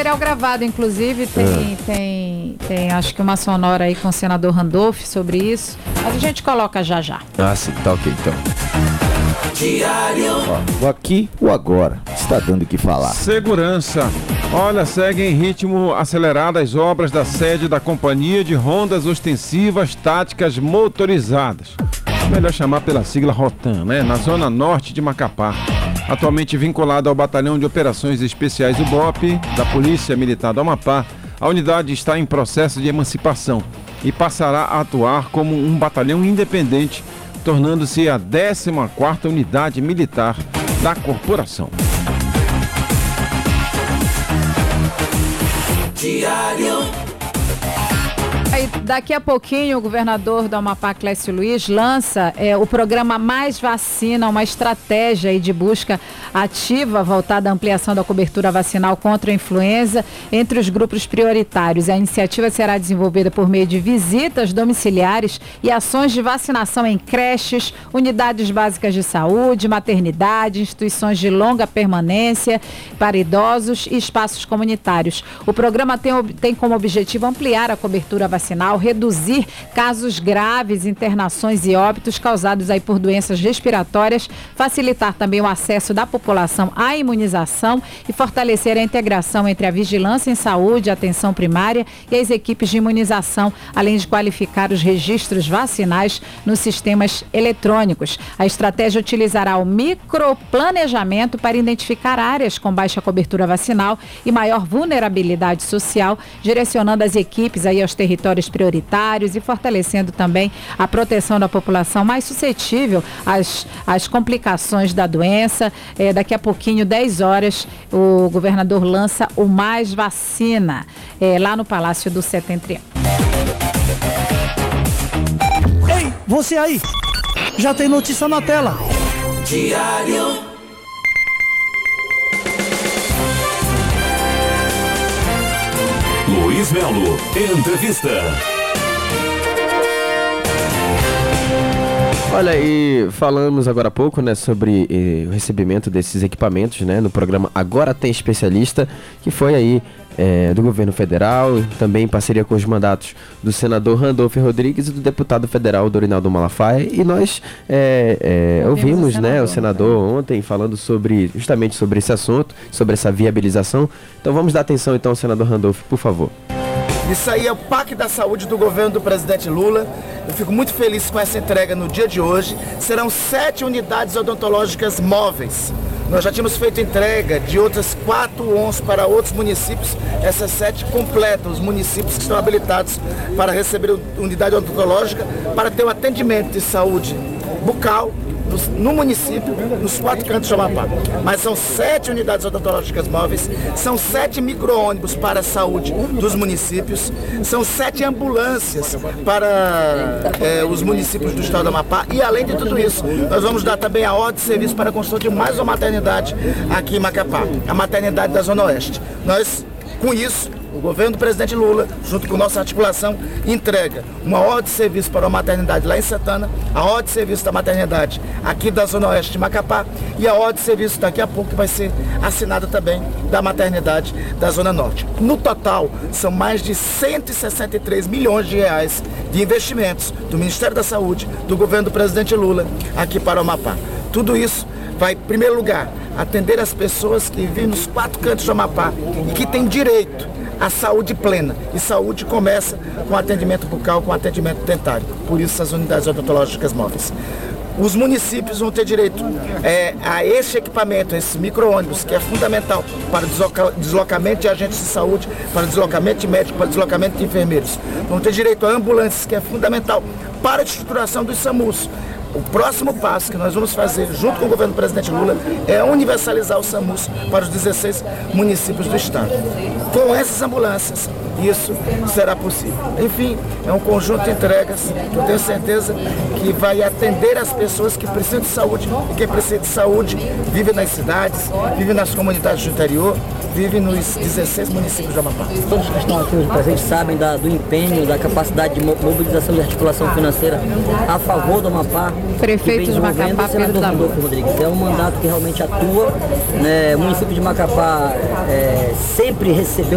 material gravado, inclusive, tem acho que uma sonora aí com o senador Randolph sobre isso, mas a gente coloca já. Ah, sim, tá ok, então. Diário. O aqui, o agora, está dando o que falar. Segurança. Olha, segue em ritmo acelerado as obras da sede da Companhia de Rondas Ostensivas Táticas Motorizadas. Melhor chamar pela sigla ROTAM, né? Na zona norte de Macapá. Atualmente vinculada ao Batalhão de Operações Especiais UBOP da Polícia Militar do Amapá, a unidade está em processo de emancipação e passará a atuar como um batalhão independente, tornando-se a 14ª unidade militar da corporação. Diário. Aí, daqui a pouquinho, o governador do Amapá, Clécio Luiz, lança o programa Mais Vacina, uma estratégia aí de busca ativa voltada à ampliação da cobertura vacinal contra a influenza entre os grupos prioritários. A iniciativa será desenvolvida por meio de visitas domiciliares e ações de vacinação em creches, unidades básicas de saúde, maternidade, instituições de longa permanência para idosos e espaços comunitários. O programa tem como objetivo ampliar a cobertura vacinal, reduzir casos graves, internações e óbitos causados aí por doenças respiratórias, facilitar também o acesso da população à imunização e fortalecer a integração entre a vigilância em saúde, a atenção primária e as equipes de imunização, além de qualificar os registros vacinais nos sistemas eletrônicos. A estratégia utilizará o microplanejamento para identificar áreas com baixa cobertura vacinal e maior vulnerabilidade social, direcionando as equipes aí aos territórios prioritários e fortalecendo também a proteção da população mais suscetível às complicações da doença. Daqui a pouquinho, 10 horas, o governador lança o Mais Vacina, lá no Palácio do Setentrião. Ei, você aí! Já tem notícia na tela. Diário. Luiz Melo, entrevista. Olha, e falamos agora há pouco, né, sobre o recebimento desses equipamentos, né, no programa Agora Tem Especialista, que foi aí do governo federal, também em parceria com os mandatos do senador Randolph Rodrigues e do deputado federal Dorinaldo Malafaia. E nós ouvimos, o senador ontem falando justamente sobre esse assunto, sobre essa viabilização. Então vamos dar atenção então ao senador Randolph, por favor. Isso aí é o PAC da Saúde do governo do presidente Lula. Eu fico muito feliz com essa entrega no dia de hoje. Serão 7 unidades odontológicas móveis. Nós já tínhamos feito entrega de outras 4 ONS para outros municípios. Essas 7 completam os municípios que estão habilitados para receber unidade odontológica, para ter um atendimento de saúde bucal no município, nos 4 cantos de Amapá. Mas são 7 unidades odontológicas móveis, são 7 micro-ônibus para a saúde dos municípios, são 7 ambulâncias para os municípios do estado do Amapá. E além de tudo isso, nós vamos dar também a ordem de serviço para a construção de mais uma maternidade aqui em Macapá, a maternidade da Zona Oeste. Nós, com isso, o governo do presidente Lula, junto com nossa articulação, entrega uma ordem de serviço para a maternidade lá em Santana, a ordem de serviço da maternidade aqui da Zona Oeste de Macapá e a ordem de serviço daqui a pouco que vai ser assinada também da maternidade da Zona Norte. No total, são mais de 163 milhões de reais de investimentos do Ministério da Saúde, do governo do presidente Lula, aqui para o Amapá. Tudo isso vai, em primeiro lugar, atender as pessoas que vivem nos 4 cantos do Amapá e que têm direito à saúde plena. E saúde começa com atendimento bucal, com atendimento dentário. Por isso, as unidades odontológicas móveis. Os municípios vão ter direito a esse equipamento, esse micro-ônibus, que é fundamental para deslocamento de agentes de saúde, para deslocamento de médicos, para deslocamento de enfermeiros. Vão ter direito a ambulâncias, que é fundamental para a estruturação dos SAMUs. O próximo passo que nós vamos fazer, junto com o governo do presidente Lula, é universalizar o SAMUS para os 16 municípios do estado. Com essas ambulâncias, isso será possível. Enfim, é um conjunto de entregas que eu tenho certeza que vai atender as pessoas que precisam de saúde. E quem precisa de saúde vive nas cidades, vive nas comunidades do interior, vive nos 16 municípios de Amapá. Todos que estão aqui hoje presentes sabem do empenho, da capacidade de mobilização e articulação financeira a favor do Amapá. Prefeito de Macapá, Pedro Randolph Rodrigues. É um mandato que realmente atua. O município de Macapá sempre recebeu